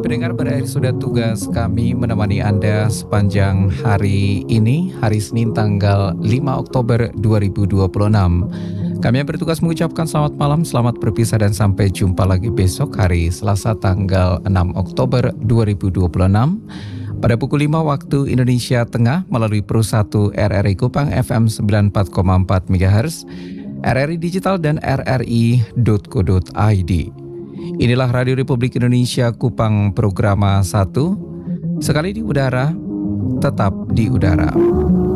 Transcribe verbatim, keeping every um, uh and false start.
pendengar, berakhir sudah tugas kami menemani Anda sepanjang hari ini, hari Senin tanggal lima Oktober dua ribu dua puluh enam. Kami yang bertugas mengucapkan selamat malam, selamat berpisah dan sampai jumpa lagi besok hari Selasa tanggal enam Oktober dua ribu dua puluh enam. Pada pukul lima waktu Indonesia Tengah melalui Pro satu R R I Kupang F M sembilan puluh empat koma empat MHz, R R I Digital dan r r i titik co titik i d. Inilah Radio Republik Indonesia Kupang Programa satu. Sekali di udara, tetap di udara.